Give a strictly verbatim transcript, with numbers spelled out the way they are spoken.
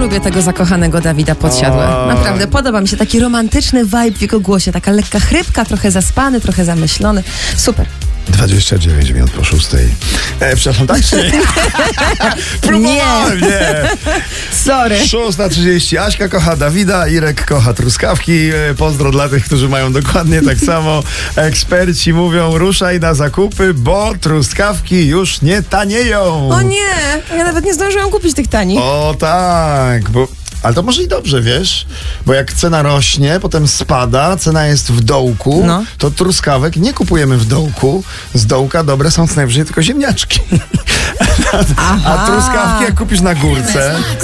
lubię tego zakochanego Dawida Podsiadłe. O. Naprawdę, podoba mi się taki romantyczny vibe w jego głosie. Taka lekka chrypka, trochę zaspany, trochę zamyślony. Super. dwadzieścia dziewięć minut po szóstej. E, przepraszam, tak czy nie? Próbowałem, nie. Sorry. szósta trzydzieści. Aśka kocha Dawida, Irek kocha truskawki. E, Pozdro dla tych, którzy mają dokładnie tak samo. Eksperci mówią, ruszaj na zakupy, bo truskawki już nie tanieją. O nie, ja nawet nie zdążyłam kupić tych tanich. O tak, bo... Ale to może i dobrze, wiesz? Bo jak cena rośnie, potem spada, cena jest w dołku, No. to truskawek nie kupujemy w dołku. Z dołka dobre są co najwyżej tylko ziemniaczki. A Aha. truskawki jak kupisz na górce,